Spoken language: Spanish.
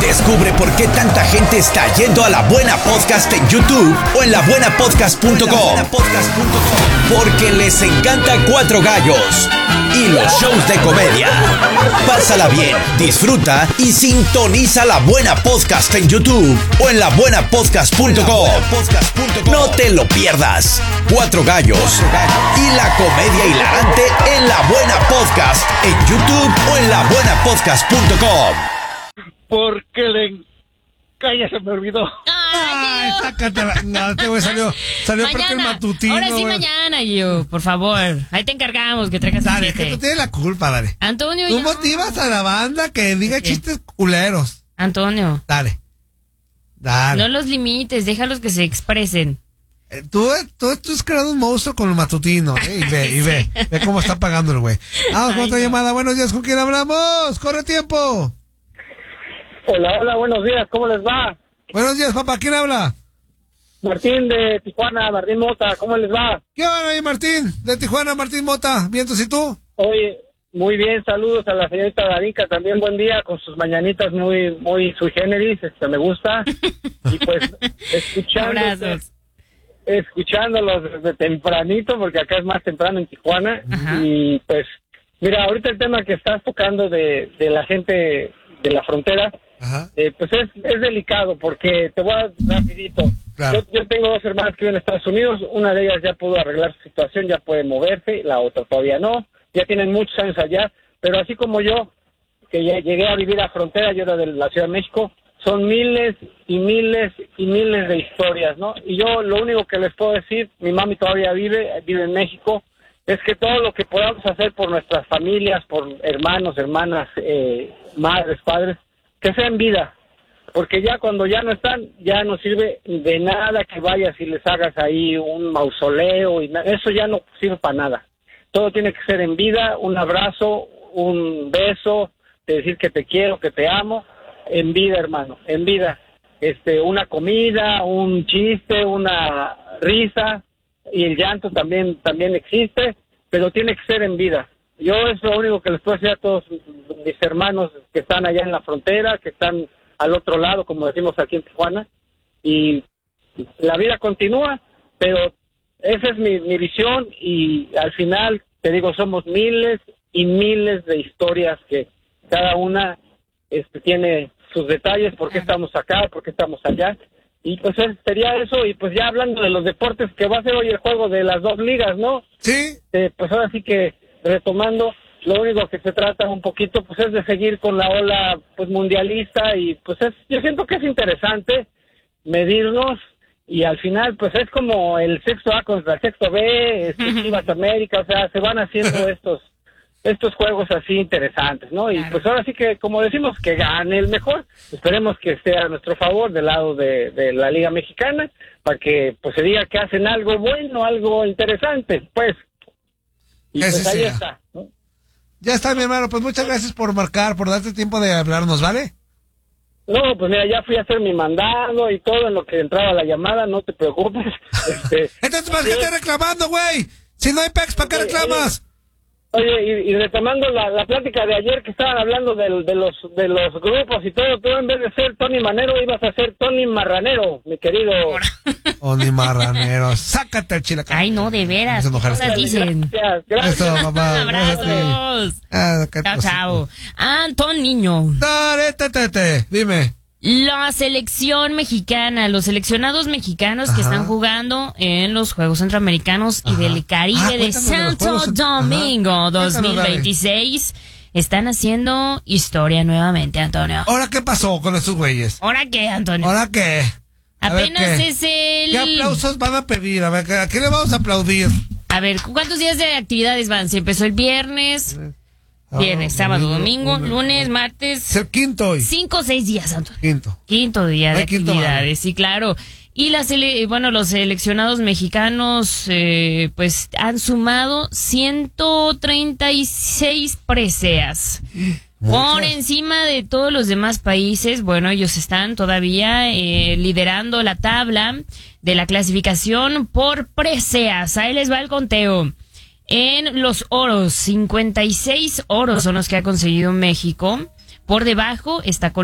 Descubre por qué tanta gente está yendo a La Buena Podcast en YouTube o en labuenapodcast.com. Porque les encanta Cuatro Gallos y los shows de comedia. Pásala bien, disfruta y sintoniza La Buena Podcast en YouTube o en labuenapodcast.com. No te lo pierdas. Cuatro Gallos y la comedia hilarante en La Buena Podcast en YouTube o en labuenapodcast.com. Porque Calla, se me olvidó. Ay, sácatela. No, este güey salió porque el matutino. Ahora sí, güey. mañana, Gio, por favor. Ahí te encargamos que traigas Dale, siete. que tú tienes la culpa, dale. Antonio, Tú ya. motivas a la banda que diga chistes culeros. Antonio, Dale. no los limites, déjalos que se expresen. Tú has creado un monstruo con el matutino. Y ve cómo está pagando el güey. Vamos con otra llamada. Buenos días, ¿con quién hablamos? ¡Corre tiempo! Hola, buenos días, ¿cómo les va? Buenos días, papá, ¿quién habla? Martín de Tijuana, Martín Mota, ¿cómo les va? ¿Qué onda ahí, Martín? De Tijuana, Martín Mota. ¿Vientos y tú? Oye, muy bien, saludos a la señorita Darinka, también buen día, con sus mañanitas muy sui generis, me gusta. Y pues, escuchándolos desde tempranito, porque acá es más temprano en Tijuana. Ajá. Y pues, mira, ahorita el tema que estás tocando de la gente de la frontera, Ajá. pues es delicado, porque te voy a rapidito. Claro. Yo tengo dos hermanas que viven en Estados Unidos, una de ellas ya pudo arreglar su situación, ya puede moverse, la otra todavía no, ya tienen muchos años allá, pero así como yo, que ya llegué a vivir a frontera, yo era de la Ciudad de México, son miles y miles y miles de historias, ¿no? Y yo lo único que les puedo decir, mi mami todavía vive en México, es que todo lo que podamos hacer por nuestras familias, por hermanos, hermanas, madres, padres, que sea en vida, porque ya cuando ya no están, ya no sirve de nada que vayas y les hagas ahí un mausoleo, y eso ya no sirve para nada. Todo tiene que ser en vida, un abrazo, un beso, de decir que te quiero, que te amo, en vida, hermano, en vida. Una comida, un chiste, una risa, y el llanto también existe, pero tiene que ser en vida. Yo es lo único que les puedo decir a todos mis hermanos que están allá en la frontera, que están al otro lado, como decimos aquí en Tijuana, y la vida continúa, pero esa es mi visión, y al final, te digo, somos miles y miles de historias que cada una tiene sus detalles, por qué estamos acá, por qué estamos allá, y pues sería eso. Y pues ya hablando de los deportes, que va a ser hoy el juego de las dos ligas, ¿no? Sí. Pues ahora sí que retomando, lo único que se trata un poquito pues es de seguir con la ola pues mundialista, y pues yo siento que es interesante medirnos, y al final pues es como el sexto A contra el sexto B, Chivas América, o sea, se van haciendo estos juegos así interesantes, ¿no? Y pues ahora sí que, como decimos, que gane el mejor. Esperemos que esté a nuestro favor del lado de la Liga Mexicana, para que pues se diga que hacen algo bueno, algo interesante, pues. Y Ese pues ahí sea. está, ¿no? Ya está, mi hermano. Pues muchas gracias por marcar, por darte tiempo de hablarnos, ¿vale? No, pues mira, ya fui a hacer mi mandado y todo en lo que entraba la llamada, no te preocupes. Entonces, ¿para qué estás reclamando, güey? Si no hay pex, ¿para qué reclamas? Oye, y retomando la plática de ayer que estaban hablando de los grupos y todo, tú en vez de ser Tony Manero ibas a ser Tony Marranero, mi querido. Tony Marranero, sácate el chilacán. Ay, no, de veras. Esas mujeres. Cosas dicen. Gracias. Eso, papá. Abrazos. Chao, chao. Anton Niño. Dale, dime. La selección mexicana, los seleccionados mexicanos que están jugando en los Juegos Centroamericanos y del Caribe de Santo Domingo 2026 están haciendo historia nuevamente, Antonio. ¿Ahora qué pasó con esos güeyes? ¿Ahora qué, Antonio? ¿Ahora qué? A ver, Apenas ¿qué? es el... ¿Qué aplausos van a pedir? A ver, ¿a qué le vamos a aplaudir? A ver, ¿cuántos días de actividades van? Se empezó el viernes... Viernes, sábado, domingo, lunes, martes. Es el quinto hoy. 5 o 6 días, Antonio. Quinto día de Ay, quinto, actividades, vale. sí, claro. Y los seleccionados mexicanos, pues han sumado 136 preseas. Por encima de todos los demás países. Bueno, ellos están todavía liderando la tabla de la clasificación por preseas. Ahí les va el conteo. En los oros, 56 oros son los que ha conseguido México. Por debajo está Colombia.